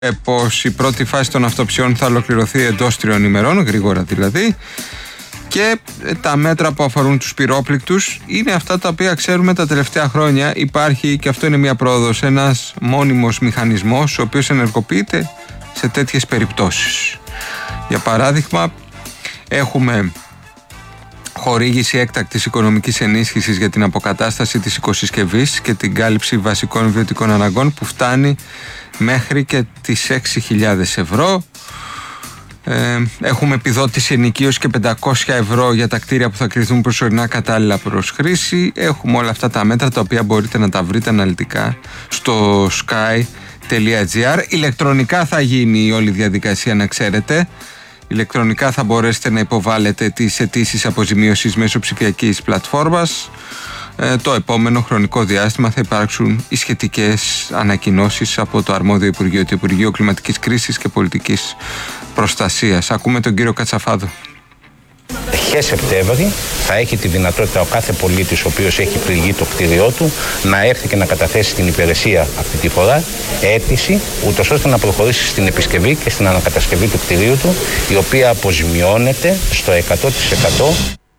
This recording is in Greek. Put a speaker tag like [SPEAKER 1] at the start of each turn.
[SPEAKER 1] πως η πρώτη φάση των αυτοψιών θα ολοκληρωθεί εντός 3 ημερών, γρήγορα δηλαδή, και τα μέτρα που αφορούν τους πυρόπληκτους είναι αυτά τα οποία ξέρουμε τα τελευταία χρόνια. Υπάρχει, και αυτό είναι μια πρόοδος, ένας μόνιμος μηχανισμός ο οποίος ενεργοποιείται σε τέτοιες περιπτώσεις. Για παράδειγμα, έχουμε χορήγηση έκτακτης οικονομικής ενίσχυσης για την αποκατάσταση της οικοσυσκευής και την κάλυψη βασικών βιωτικών αναγκών που φτάνει μέχρι και τις 6.000 ευρώ. Έχουμε επιδότηση ενοικίωση και 500 ευρώ για τα κτίρια που θα κριθούν προσωρινά κατάλληλα προς χρήση. Έχουμε όλα αυτά τα μέτρα τα οποία μπορείτε να τα βρείτε αναλυτικά στο sky.gr. Ηλεκτρονικά θα γίνει η όλη διαδικασία, να ξέρετε. Ηλεκτρονικά θα μπορέσετε να υποβάλλετε τις αιτήσεις αποζημίωσης μέσω ψηφιακής πλατφόρμας. Το επόμενο χρονικό διάστημα θα υπάρξουν οι σχετικές ανακοινώσεις από το αρμόδιο Υπουργείο, το Υπουργείο Κλιματικής Κρίσης και Πολιτικής Προστασίας. Ακούμε τον κύριο Κατσαφάδο.
[SPEAKER 2] Αρχές Σεπτέμβρη θα έχει τη δυνατότητα ο κάθε πολίτης ο οποίος έχει πληγεί το κτίριό του να έρθει και να καταθέσει στην υπηρεσία αυτή τη φορά αίτηση, ούτως ώστε να προχωρήσει στην επισκευή και στην ανακατασκευή του κτιρίου του, η οποία αποζημιώνεται στο 100%.